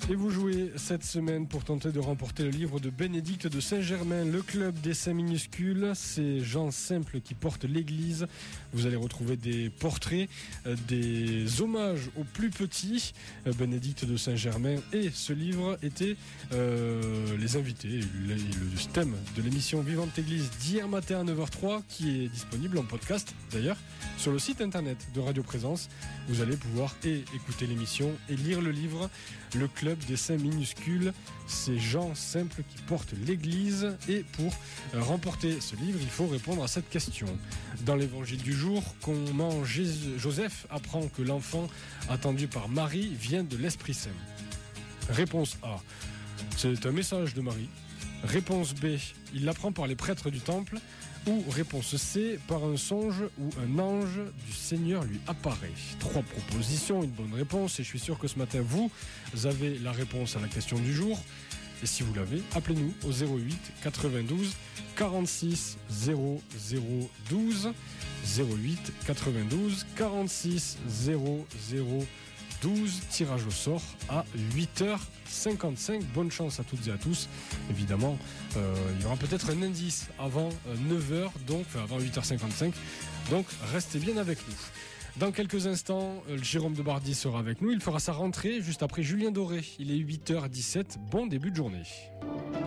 Et vous jouez cette semaine pour tenter de remporter le livre de Bénédicte de Saint-Germain, le club des saints minuscules. C'est gens simples qui portent l'église. Vous allez retrouver des portraits, des hommages aux plus petits. Bénédicte de Saint-Germain et ce livre étaient les invités, le thème de l'émission Vivante Église d'hier matin à 9h03 qui est disponible en podcast d'ailleurs sur le site internet de Radio Présence. Vous allez pouvoir écouter l'émission et lire le livre Le club des saints minuscules, ces gens simples qui portent l'église. Et pour remporter ce livre, il faut répondre à cette question. Dans l'évangile du jour, comment Joseph apprend que l'enfant attendu par Marie vient de l'Esprit Saint? Réponse A, c'est un message de Marie. Réponse B, il l'apprend par les prêtres du temple. Ou réponse C, par un songe où un ange du Seigneur lui apparaît. 3 propositions, une bonne réponse. Et je suis sûr que ce matin, vous avez la réponse à la question du jour. Et si vous l'avez, appelez-nous au 08 92 46 00 12. 08 92 46 00 12. Tirage au sort à 8h55. Bonne chance à toutes et à tous. Évidemment, il y aura peut-être un indice avant 9h, donc avant 8h55. Donc, restez bien avec nous. Dans quelques instants, Jérôme de Bardy sera avec nous. Il fera sa rentrée juste après Julien Doré. Il est 8h17. Bon début de journée.